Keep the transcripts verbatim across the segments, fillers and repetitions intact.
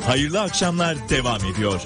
Hayırlı akşamlar devam ediyor.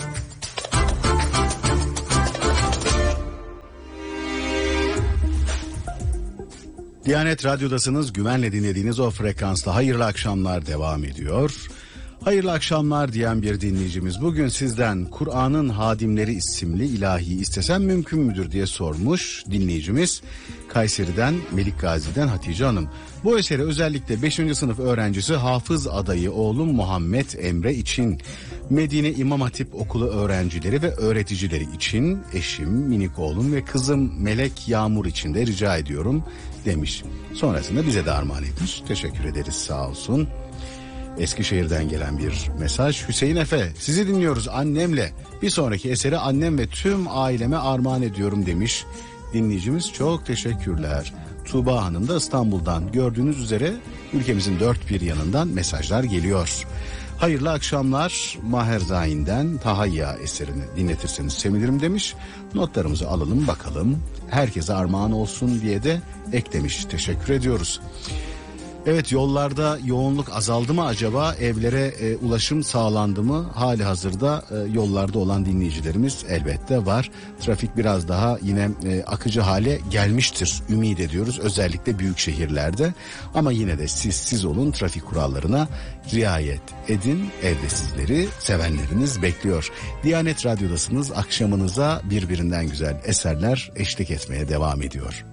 Diyanet Radyo'dasınız. Güvenle dinlediğiniz o frekansta hayırlı akşamlar devam ediyor. Hayırlı akşamlar diyen bir dinleyicimiz bugün sizden Kur'an'ın Hadimleri isimli ilahiyi istesem mümkün müdür diye sormuş dinleyicimiz. Kayseri'den Melik Gazi'den Hatice Hanım. Bu eseri özellikle beşinci sınıf öğrencisi hafız adayı oğlum Muhammed Emre için, Medine İmam Hatip Okulu öğrencileri ve öğreticileri için, eşim, minik oğlum ve kızım Melek Yağmur için de rica ediyorum demiş. Sonrasında bize de armağan etmiş. Teşekkür ederiz, sağ olsun. Eskişehir'den gelen bir mesaj. Hüseyin Efe, sizi dinliyoruz annemle. Bir sonraki eseri annem ve tüm aileme armağan ediyorum demiş dinleyicimiz. Çok teşekkürler. Tuğba Hanım da İstanbul'dan. Gördüğünüz üzere ülkemizin dört bir yanından mesajlar geliyor. Hayırlı akşamlar. Maher Zain'den Tahayya eserini dinletirseniz sevinirim demiş. Notlarımızı alalım bakalım. Herkese armağan olsun diye de eklemiş. Teşekkür ediyoruz. Evet, yollarda yoğunluk azaldı mı acaba, evlere e, ulaşım sağlandı mı? Hali hazırda e, yollarda olan dinleyicilerimiz elbette var. Trafik biraz daha yine e, akıcı hale gelmiştir ümit ediyoruz, özellikle büyük şehirlerde. Ama yine de siz siz olun, trafik kurallarına riayet edin, evde sizleri sevenleriniz bekliyor. Diyanet Radyo'dasınız, akşamınıza birbirinden güzel eserler eşlik etmeye devam ediyor.